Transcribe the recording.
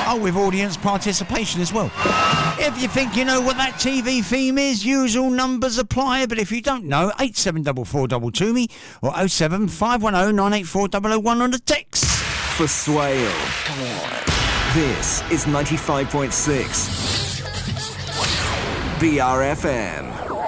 Oh, with audience participation as well. If you think you know what that TV theme is, usual numbers apply, but if you don't know, 874422 me or 07510 984 001 on the text. For Swale. Come on. This is 95.6 BRFM.